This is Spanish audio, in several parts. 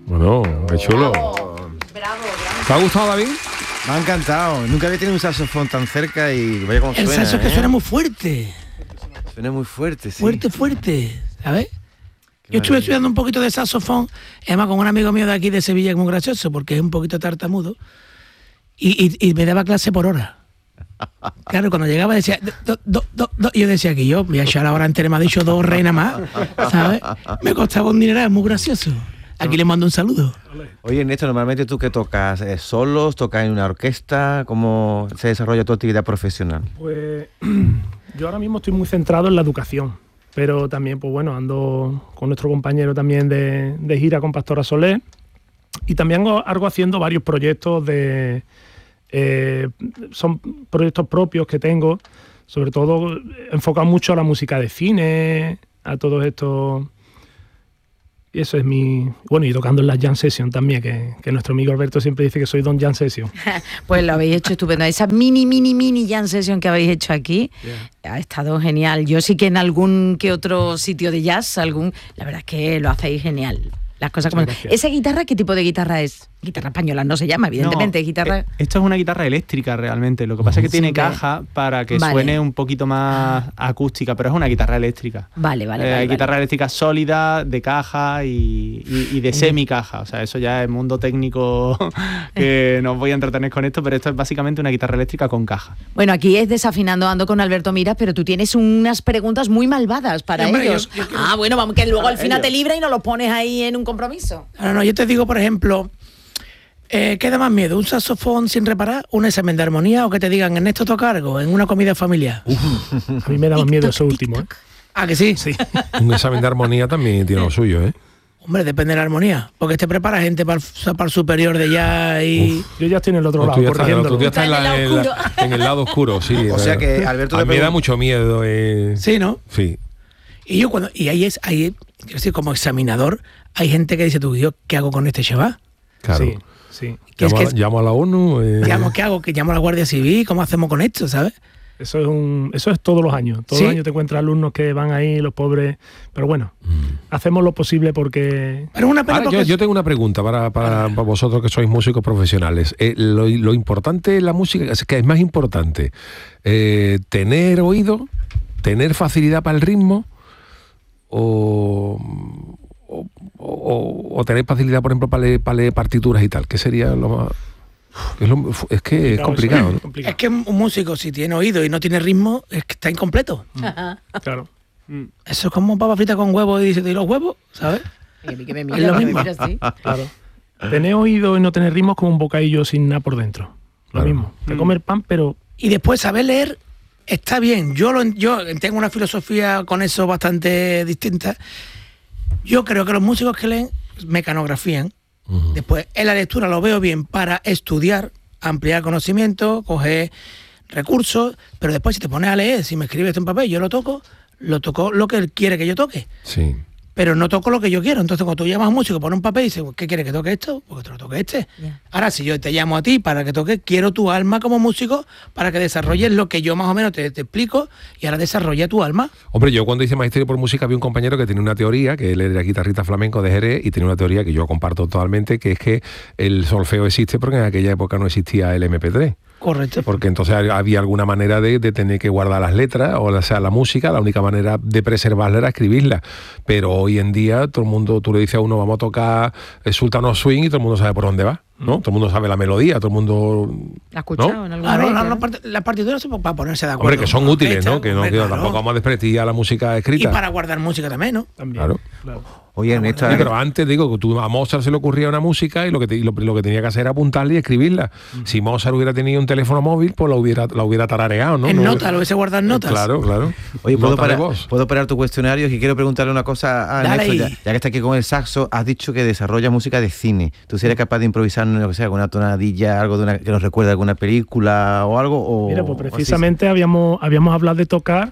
Bueno, qué chulo. Bravo. ¿Te ha gustado, David? Me ha encantado. Nunca había tenido un saxofón tan cerca y vaya como suena. El saxo que suena muy fuerte. Suena muy fuerte, sí. Fuerte, ¿sabes? Yo estuve estudiando un poquito de saxofón, además con un amigo mío de aquí de Sevilla, que es muy gracioso, porque es un poquito tartamudo, y me daba clase por hora. Claro, cuando llegaba decía, yo decía que yo voy a echar la hora entera, me ha dicho 2 reinas más, ¿sabes? Me costaba un dineral, es muy gracioso. Aquí le mando un saludo. Oye, Ernesto, normalmente tú ¿qué tocas? ¿Solos? ¿Tocas en una orquesta? ¿Cómo se desarrolla tu actividad profesional? Pues yo ahora mismo estoy muy centrado en la educación, pero también, pues bueno, ando con nuestro compañero también de gira con Pastora Soler, y también algo haciendo varios proyectos son proyectos propios que tengo, sobre todo enfocado mucho a la música de cine, a todos estos. Y eso es bueno, y tocando en la Jam Session también, que nuestro amigo Alberto siempre dice que soy Don Jam Session. Pues lo habéis hecho estupendo. Esa mini Jam Session que habéis hecho aquí ha estado genial. Yo sí que en algún que otro sitio de jazz, la verdad es que lo hacéis genial. Las cosas como... ¿Esa guitarra qué tipo de guitarra es? Guitarra española no se llama, evidentemente. No, guitarra... Esto es una guitarra eléctrica realmente. Lo que pasa es que tiene caja para que suene un poquito más acústica, pero es una guitarra eléctrica. Vale. Hay guitarra eléctrica sólida, de caja y de semicaja. O sea, eso ya es mundo técnico que no os voy a entretener con esto, pero esto es básicamente una guitarra eléctrica con caja. Bueno, aquí es Desafinando Ando con Alberto Miras, pero tú tienes unas preguntas muy malvadas para ellos. Bueno, vamos, que luego al final te libra y nos lo pones ahí en un compromiso. No, yo te digo, por ejemplo, ¿qué da más miedo? ¿Un saxofón sin reparar? ¿Un examen de armonía? ¿O que te digan, Ernesto toca algo en una comida familiar? A mí me da más miedo eso último, ¿eh? ¿Ah, que sí? Sí. Un examen de armonía también tiene lo suyo, ¿eh? Hombre, depende de la armonía, porque te prepara gente para el superior de jazz y... Yo ya estoy en el otro lado, corriendo. Tú ya estás en el lado oscuro, sí. O sea que Alberto... A mí me da mucho miedo. Sí, ¿no? Sí. Y yo ahí quiero decir, como examinador, hay gente que dice, yo, ¿qué hago con este chaval? Claro. Sí. Llamo a la ONU. ¿Qué hago? ¿Que llamo a la Guardia Civil? ¿Cómo hacemos con esto, sabes? Eso es todos los años. Todos los años te encuentras alumnos que van ahí, los pobres. Pero bueno, hacemos lo posible porque... Pero una pena yo tengo una pregunta para vosotros que sois músicos profesionales. Lo importante en la música, es que es más importante tener oído, tener facilidad para el ritmo o tener facilidad, por ejemplo, para leer partituras y tal. ¿Qué sería lo más...? Es que es complicado, ¿no? Es que un músico, si tiene oído y no tiene ritmo, es que está incompleto. Claro. Eso es como papa frita con huevos y dice, ¿y los huevos? ¿Sabes? Que me Es lo mismo. Claro. Tener oído y no tener ritmo es como un bocadillo sin nada por dentro. Lo mismo. De comer pan, pero... Y después saber leer está bien. Yo tengo una filosofía con eso bastante distinta. Yo creo que los músicos que leen mecanografían. Después, en la lectura lo veo bien para estudiar, ampliar conocimiento, coger recursos, pero después si te pones a leer, si me escribes en papel, yo lo toco lo que él quiere que yo toque. Sí. Pero no toco lo que yo quiero. Entonces, cuando tú llamas a un músico, pones un papel y dices, ¿qué quieres que toque esto? Porque te lo toque este. Yeah. Ahora, si yo te llamo a ti para que toques, quiero tu alma como músico para que desarrolles lo que yo más o menos te explico y ahora desarrolla tu alma. Hombre, yo cuando hice magisterio por música había un compañero que tenía una teoría, que él era guitarrista flamenco de Jerez, y tenía una teoría que yo comparto totalmente, que es que el solfeo existe porque en aquella época no existía el MP3. Correcto. Porque entonces había alguna manera de tener que guardar las letras, o sea, la música, la única manera de preservarla era escribirla. Pero hoy en día todo el mundo, tú le dices a uno, vamos a tocar Sultan of Swing, y todo el mundo sabe por dónde va, ¿no? Todo el mundo sabe la melodía, todo el mundo... ¿La ha escuchado, ¿no? En algún momento, las partituras son para ponerse de acuerdo. Hombre, que son útiles, ¿no? Que tampoco vamos a desprestigiar la música escrita. Y para guardar música también, ¿no? También. Claro. Oye, Ernesto, pero antes digo que a Mozart se le ocurría una música y lo que tenía que hacer era apuntarla y escribirla. Si Mozart hubiera tenido un teléfono móvil, pues la hubiera tarareado, ¿no? En notas, lo hubiese guardado en notas. Claro. Oye, ¿puedo parar tu cuestionario? Y quiero preguntarle una cosa a Ernesto, ya que está aquí con el saxo. Has dicho que desarrolla música de cine. ¿Tú serías capaz de improvisar, no sé, alguna tonadilla, algo que nos recuerde a alguna película o algo? Mira, pues precisamente habíamos hablado de tocar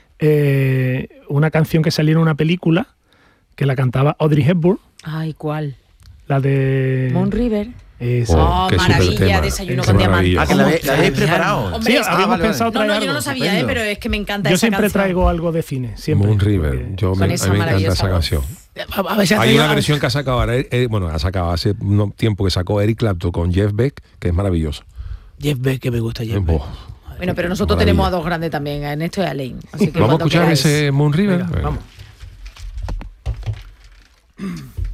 una canción que salió en una película que la cantaba Audrey Hepburn. Ay, ¿cuál? La de... Moon River. Maravilla, desayuno con diamantes. Ah, que la habéis preparado. Hombre, sí, habíamos pensado traer yo no lo sabía, pero es que me encanta yo esa siempre canción. traigo algo de cine, siempre. Moon River, a mí me encanta esa canción. Hay una versión que ha sacado ahora, ha sacado hace un tiempo que sacó Eric Clapton con Jeff Beck, que es maravilloso. Jeff Beck, que me gusta Jeff Beck. Bueno, pero nosotros tenemos a dos grandes también, a Ernesto y a Alain. Así que vamos a escuchar ese Moon River. Venga, vamos.